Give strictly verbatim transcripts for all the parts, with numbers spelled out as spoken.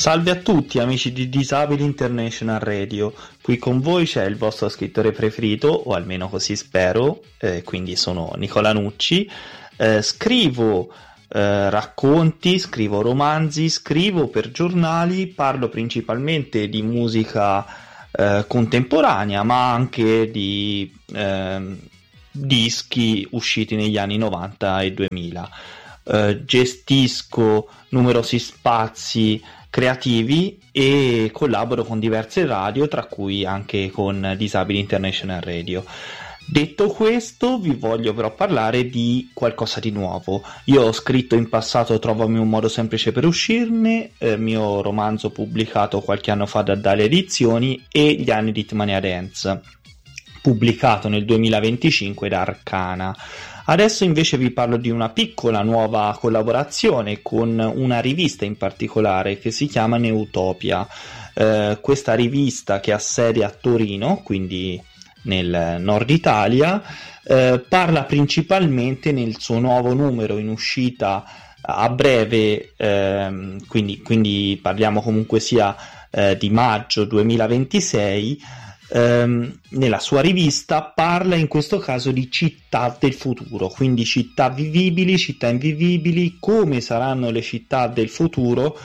Salve a tutti amici di Disabili International Radio, qui con voi c'è il vostro scrittore preferito, o almeno così spero, eh, quindi sono Nicola Nucci, eh, scrivo eh, racconti, scrivo romanzi, scrivo per giornali, parlo principalmente di musica eh, contemporanea, ma anche di eh, dischi usciti negli anni novanta e duemila. Eh, gestisco numerosi spazi creativi e collaboro con diverse radio, tra cui anche con Disabili International Radio. Detto questo, vi voglio però parlare di qualcosa di nuovo. Io ho scritto in passato Trovami un modo semplice per uscirne, eh, mio romanzo pubblicato qualche anno fa da Dalle Edizioni, e Gli anni di Hitmania Dance, pubblicato nel duemilaventicinque da Arcana. Adesso invece vi parlo di una piccola nuova collaborazione con una rivista in particolare che si chiama Neutopia. Eh, questa rivista, che ha sede a Torino, quindi nel nord Italia, eh, parla principalmente nel suo nuovo numero in uscita a breve, ehm, quindi, quindi parliamo comunque sia eh, di maggio duemilaventisei. Um, nella sua rivista parla in questo caso di città del futuro, quindi città vivibili, città invivibili, come saranno le città del futuro,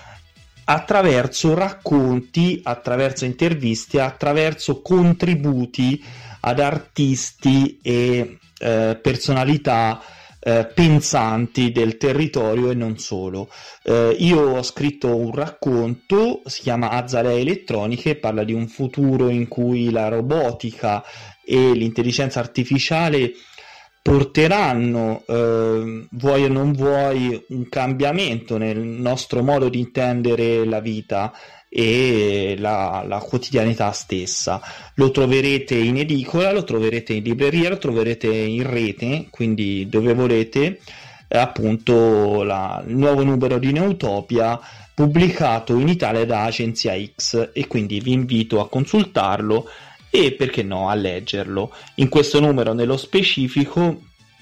attraverso racconti, attraverso interviste, attraverso contributi ad artisti e eh, personalità Eh, pensanti del territorio e non solo. Eh, io ho scritto un racconto, si chiama Azalee Elettroniche, parla di un futuro in cui la robotica e l'intelligenza artificiale porteranno, eh, vuoi o non vuoi, un cambiamento nel nostro modo di intendere la vita e la, la quotidianità stessa. Lo troverete in edicola, lo troverete in libreria, lo troverete in rete, quindi dove volete, eh, appunto la, il nuovo numero di Neutopia, pubblicato in Italia da Agenzia X, e quindi vi invito a consultarlo e, perché no, a leggerlo. In questo numero nello specifico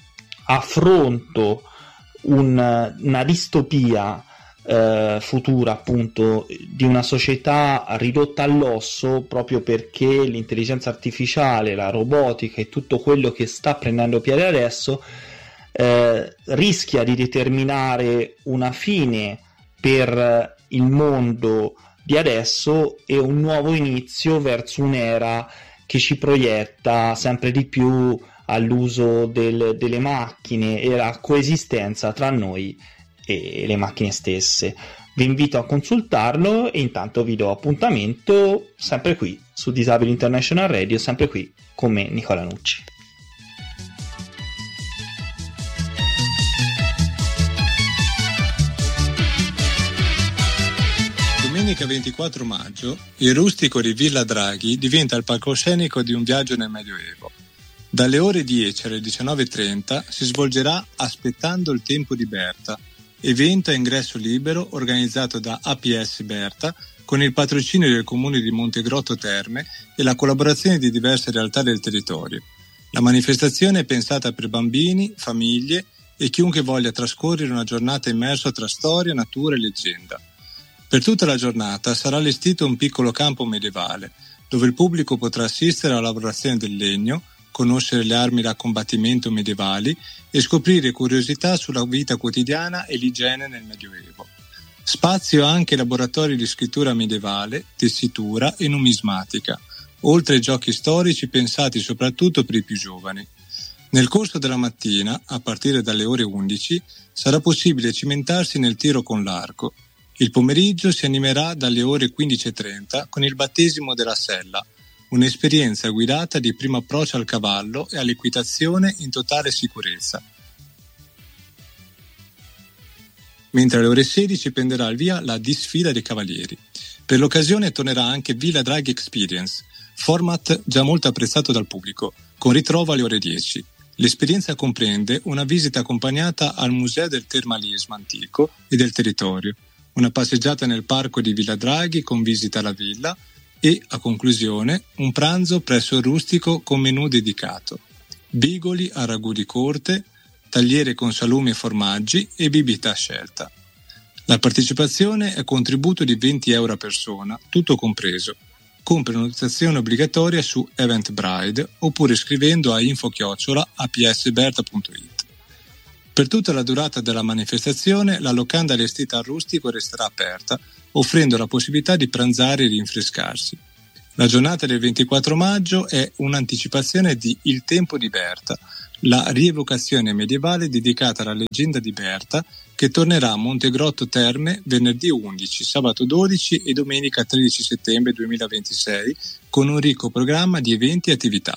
affronto un, una distopia Uh, futura, appunto, di una società ridotta all'osso, proprio perché l'intelligenza artificiale, la robotica e tutto quello che sta prendendo piede adesso uh, rischia di determinare una fine per il mondo di adesso e un nuovo inizio verso un'era che ci proietta sempre di più all'uso del, delle macchine e alla coesistenza tra noi e le macchine stesse. Vi invito a consultarlo e intanto vi do appuntamento sempre qui su Disabili International Radio, sempre qui con me, Nicola Nucci. Domenica ventiquattro maggio il rustico di Villa Draghi diventa il palcoscenico di un viaggio nel Medioevo. Dalle ore dieci alle diciannove e trenta si svolgerà Aspettando il tempo di Berta, evento a ingresso libero organizzato da A P S Berta con il patrocinio del Comune di Montegrotto Terme e la collaborazione di diverse realtà del territorio. La manifestazione è pensata per bambini, famiglie e chiunque voglia trascorrere una giornata immerso tra storia, natura e leggenda. Per tutta la giornata sarà allestito un piccolo campo medievale, dove il pubblico potrà assistere alla lavorazione del legno, conoscere le armi da combattimento medievali e scoprire curiosità sulla vita quotidiana e l'igiene nel Medioevo. Spazio anche laboratori di scrittura medievale, tessitura e numismatica, oltre ai giochi storici pensati soprattutto per i più giovani. Nel corso della mattina, a partire dalle ore undici, sarà possibile cimentarsi nel tiro con l'arco. Il pomeriggio si animerà dalle ore quindici e trenta con il battesimo della sella, un'esperienza guidata di primo approccio al cavallo e all'equitazione in totale sicurezza. Mentre alle ore sedici prenderà il via la disfida dei cavalieri. Per l'occasione tornerà anche Villa Draghi Experience, format già molto apprezzato dal pubblico, con ritrovo alle ore dieci. L'esperienza comprende una visita accompagnata al Museo del Termalismo Antico e del Territorio, una passeggiata nel parco di Villa Draghi con visita alla villa, e, a conclusione, un pranzo presso il rustico con menù dedicato. Bigoli a ragù di corte, tagliere con salumi e formaggi e bibita a scelta. La partecipazione è contributo di venti euro a persona, tutto compreso, con prenotazione obbligatoria su Eventbrite oppure scrivendo a info chiocciola a p s berta punto i t. Per tutta la durata della manifestazione la locanda allestita al rustico resterà aperta, offrendo la possibilità di pranzare e rinfrescarsi. La giornata del ventiquattro maggio è un'anticipazione di Il tempo di Berta, la rievocazione medievale dedicata alla leggenda di Berta, che tornerà a Montegrotto Terme venerdì undici, sabato dodici e domenica tredici settembre duemilaventisei, con un ricco programma di eventi e attività.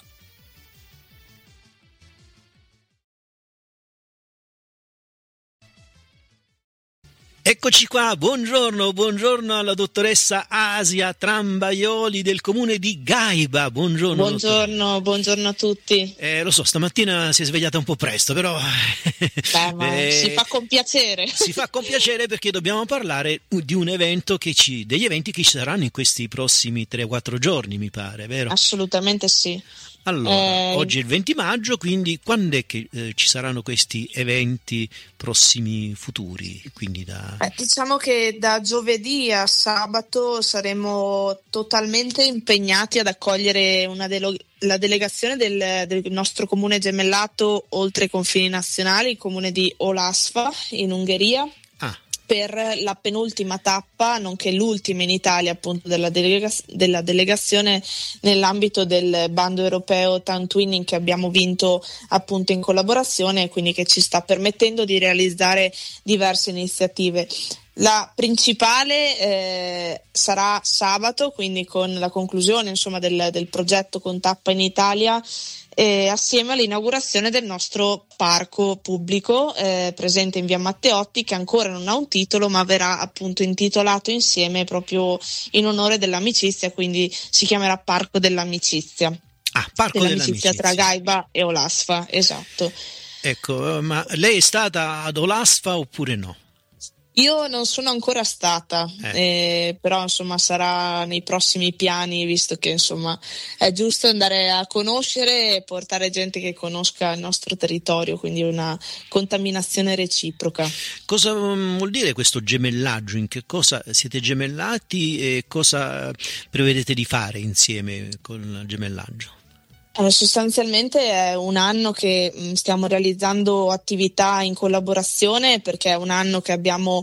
Eccoci qua, buongiorno, buongiorno alla dottoressa Asia Trambaioli del comune di Gaiba. Buongiorno. Buongiorno, buongiorno a tutti. Eh, lo so, stamattina si è svegliata un po' presto, però Beh, ma eh, si fa con piacere. Si fa con piacere perché dobbiamo parlare di un evento che ci, degli eventi che ci saranno in questi prossimi tre quattro giorni, mi pare, vero? Assolutamente sì. Allora, eh, oggi è il venti maggio, quindi quando è che eh, ci saranno questi eventi prossimi futuri? Quindi da... eh, diciamo che da giovedì a sabato saremo totalmente impegnati ad accogliere una delo- la delegazione del, del nostro comune gemellato oltre i confini nazionali, il comune di Olasva in Ungheria. Ah. Per la penultima tappa, nonché l'ultima in Italia appunto della, delega- della delegazione nell'ambito del bando europeo Town Twinning che abbiamo vinto appunto in collaborazione, quindi che ci sta permettendo di realizzare diverse iniziative. La principale eh, sarà sabato, quindi con la conclusione insomma del, del progetto con tappa in Italia, eh, assieme all'inaugurazione del nostro parco pubblico eh, presente in via Matteotti, che ancora non ha un titolo ma verrà appunto intitolato insieme proprio in onore dell'amicizia, quindi si chiamerà Parco dell'Amicizia. Ah, Parco dell'amicizia, dell'Amicizia tra Gaiba e Olasva, esatto. Ecco, ma lei è stata ad Olasva oppure no? Io non sono ancora stata, eh. Eh, però insomma sarà nei prossimi piani, visto che insomma è giusto andare a conoscere e portare gente che conosca il nostro territorio, quindi una contaminazione reciproca. Cosa vuol dire questo gemellaggio? In che cosa siete gemellati e cosa prevedete di fare insieme con il gemellaggio? Allora, sostanzialmente è un anno che mh, stiamo realizzando attività in collaborazione, perché è un anno che abbiamo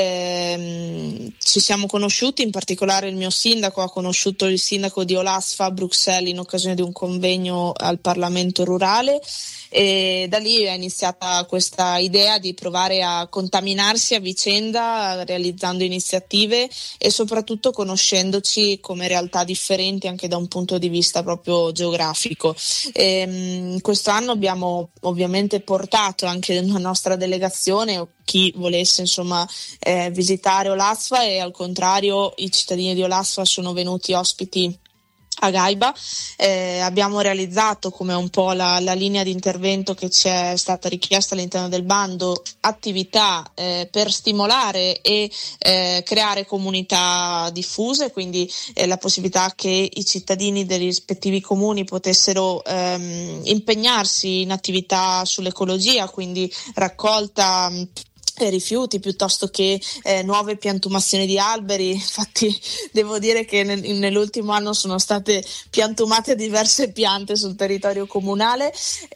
ehm, ci siamo conosciuti, in particolare il mio sindaco ha conosciuto il sindaco di Olasva a Bruxelles in occasione di un convegno al Parlamento rurale, e da lì è iniziata questa idea di provare a contaminarsi a vicenda realizzando iniziative e soprattutto conoscendoci come realtà differenti anche da un punto di vista proprio geografico. E, questo anno abbiamo ovviamente portato anche la nostra delegazione o chi volesse insomma eh, visitare Olasva, e al contrario i cittadini di Olasva sono venuti ospiti a Gaiba. Eh, abbiamo realizzato, come un po' la, la linea di intervento che ci è stata richiesta all'interno del bando, attività eh, per stimolare e eh, creare comunità diffuse, quindi eh, la possibilità che i cittadini dei rispettivi comuni potessero ehm, impegnarsi in attività sull'ecologia, quindi raccolta rifiuti piuttosto che eh, nuove piantumazioni di alberi. Infatti devo dire che nel, nell'ultimo anno sono state piantumate diverse piante sul territorio comunale,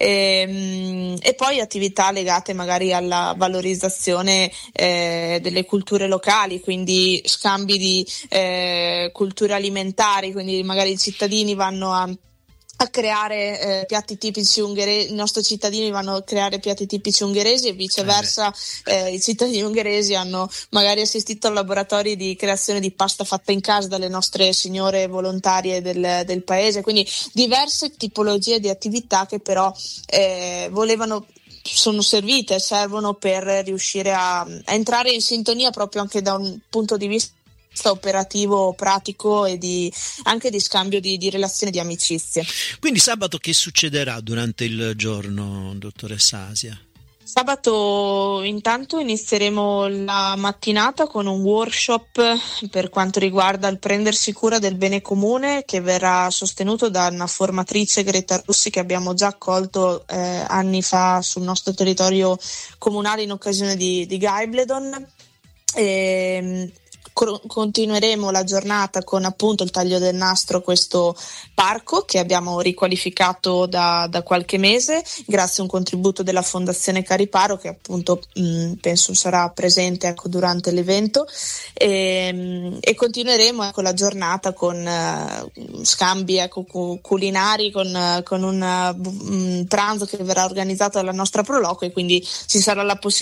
e, e poi attività legate magari alla valorizzazione eh, delle culture locali, quindi scambi di eh, culture alimentari, quindi magari i cittadini vanno a a creare eh, piatti tipici ungheresi, i nostri cittadini vanno a creare piatti tipici ungheresi e viceversa eh, i cittadini ungheresi hanno magari assistito a laboratori di creazione di pasta fatta in casa dalle nostre signore volontarie del, del paese, quindi diverse tipologie di attività che però eh, volevano sono servite, servono per riuscire a, a entrare in sintonia proprio anche da un punto di vista operativo, pratico e di, anche di scambio di, di relazioni, di amicizie. Quindi sabato che succederà durante il giorno, dottoressa Asia? Sabato intanto inizieremo la mattinata con un workshop per quanto riguarda il prendersi cura del bene comune, che verrà sostenuto da una formatrice, Greta Russi, che abbiamo già accolto eh, anni fa sul nostro territorio comunale in occasione di, di Gaibledon. E, continueremo la giornata con appunto il taglio del nastro, questo parco che abbiamo riqualificato da, da qualche mese grazie a un contributo della Fondazione Cariparo, che appunto mh, penso sarà presente ecco, durante l'evento, e, e continueremo ecco, la giornata con uh, scambi ecco, culinari, con, uh, con un uh, pranzo che verrà organizzato dalla nostra Proloco, e quindi ci sarà la possibilità